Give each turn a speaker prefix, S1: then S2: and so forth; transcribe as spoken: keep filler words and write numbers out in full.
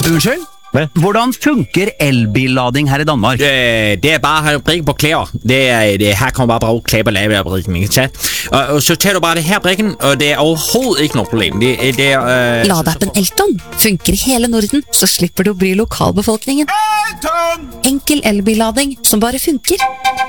S1: Unnskyld? Hvordan funker elbillading her i Danmark?
S2: Det, det er bare at brikken på klæder. Det er, det, her kommer bare bruge klæder på lave af brikken, ikke sant? Og, og så tager du bare det her brikken, og det er overhovedet ikke noe problem. Det, det er... Øh,
S3: Ladeappen Elton funker i hele Norden, så slipper du å bry lokalbefolkningen. Enkel elbillading som bare funker.